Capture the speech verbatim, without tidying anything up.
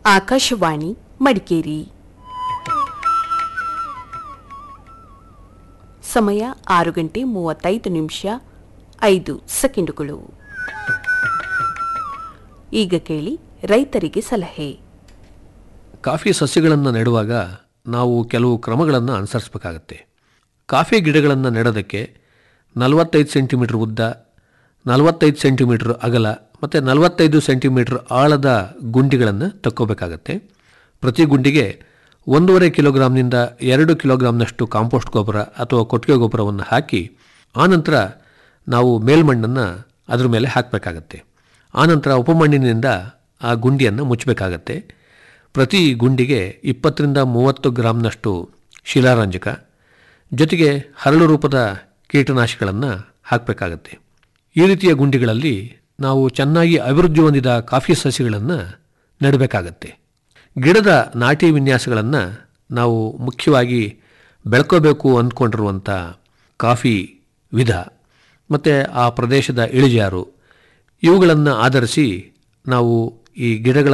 ಆಕಾಶವಾಣಿ ಮಡಿಕೇರಿ. ಸಮಯ ಆರು ಗಂಟೆ ಮೂವತ್ತೈದು ನಿಮಿಷ ಐದು ಸೆಕೆಂಡುಗಳು. ಈಗ ಕೇಳಿ ರೈತರಿಗೆ ಸಲಹೆ. ಕಾಫಿ ಸಸ್ಯಗಳನ್ನು ನೆಡುವಾಗ ನಾವು ಕೆಲವು ಕ್ರಮಗಳನ್ನು ಅನುಸರಿಸಬೇಕಾಗತ್ತೆ. ಕಾಫಿ ಗಿಡಗಳನ್ನು ನೆಡೋದಕ್ಕೆ ನಲವತ್ತೈದು ಸೆಂಟಿಮೀಟ್ರ್ ಉದ್ದ, ನಲವತ್ತೈದು ಸೆಂಟಿಮೀಟ್ರ್ ಅಗಲ ಮತ್ತು ನಲವತ್ತೈದು ಸೆಂಟಿಮೀಟ್ರ್ ಆಳದ ಗುಂಡಿಗಳನ್ನು ತಕ್ಕೋಬೇಕಾಗತ್ತೆ. ಪ್ರತಿ ಗುಂಡಿಗೆ ಒಂದೂವರೆ ಕಿಲೋಗ್ರಾಮ್ನಿಂದ ಎರಡು ಕಿಲೋಗ್ರಾಮ್ನಷ್ಟು ಕಾಂಪೋಸ್ಟ್ ಗೊಬ್ಬರ ಅಥವಾ ಕೊಟ್ಟಿಗೆ ಗೊಬ್ಬರವನ್ನು ಹಾಕಿ ಆನಂತರ ನಾವು ಮೇಲ್ಮಣ್ಣನ್ನು ಅದ್ರ ಮೇಲೆ ಹಾಕಬೇಕಾಗತ್ತೆ. ಆನಂತರ ಉಪಮಣ್ಣಿನಿಂದ ಆ ಗುಂಡಿಯನ್ನು ಮುಚ್ಚಬೇಕಾಗತ್ತೆ. ಪ್ರತಿ ಗುಂಡಿಗೆ ಇಪ್ಪತ್ತರಿಂದ ಮೂವತ್ತು ಗ್ರಾಮ್ನಷ್ಟು ಶಿಲಾರಂಜಕ ಜೊತೆಗೆ ಹರಳು ರೂಪದ ಕೀಟನಾಶಕಗಳನ್ನು ಹಾಕಬೇಕಾಗತ್ತೆ. ಈ ರೀತಿಯ ಗುಂಡಿಗಳಲ್ಲಿ ನಾವು ಚೆನ್ನಾಗಿ ಅಭಿವೃದ್ಧಿ ಹೊಂದಿದ ಕಾಫಿ ಸಸ್ಯಗಳನ್ನು ನೆಡಬೇಕಾಗತ್ತೆ. ಗಿಡದ ನಾಟಿ ವಿನ್ಯಾಸಗಳನ್ನು ನಾವು ಮುಖ್ಯವಾಗಿ ಬೆಳ್ಕೋಬೇಕು ಅಂದ್ಕೊಂಡಿರುವಂಥ ಕಾಫಿ ವಿಧ ಮತ್ತು ಆ ಪ್ರದೇಶದ ಇಳಿಜಾರು ಇವುಗಳನ್ನು ಆಧರಿಸಿ ನಾವು ಈ ಗಿಡಗಳ